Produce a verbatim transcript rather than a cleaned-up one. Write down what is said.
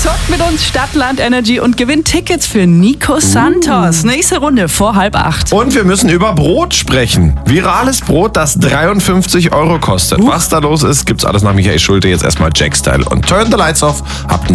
Zockt mit uns Stadtland Energy und gewinnt Tickets für Nico Santos. Nächste Runde vor halb acht. Und wir müssen über Brot sprechen. Virales Brot, das dreiundfünfzig Euro kostet. Was da los ist, gibt's alles nach Michael Schulte. Jetzt erstmal Jack Style und Turn the Lights Off. Habt